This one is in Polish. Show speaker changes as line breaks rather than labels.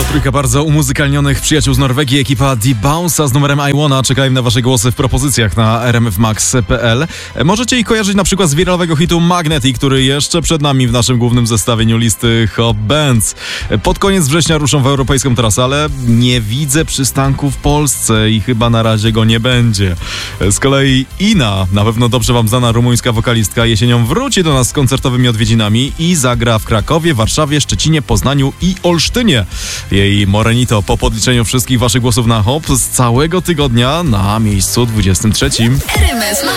Trójka bardzo umuzykalnionych przyjaciół z Norwegii, ekipa Deep Bounce'a z numerem I Wanna. Czekają na wasze głosy w propozycjach na rmfmax.pl. Możecie ich kojarzyć na przykład z wiralowego hitu Magnetic, który jeszcze przed nami w naszym głównym zestawieniu listy Hot Bands. Pod koniec września ruszą w europejską trasę, ale nie widzę przystanku w Polsce i chyba na razie go nie będzie. Z kolei Ina, na pewno dobrze wam znana rumuńska wokalistka, jesienią wróci do nas z koncertowymi odwiedzinami i zagra w Krakowie, Warszawie, Szczecinie, Poznaniu i Olsztynie. Jej Morenito po podliczeniu wszystkich waszych głosów na hop z całego tygodnia na miejscu 23.
RMF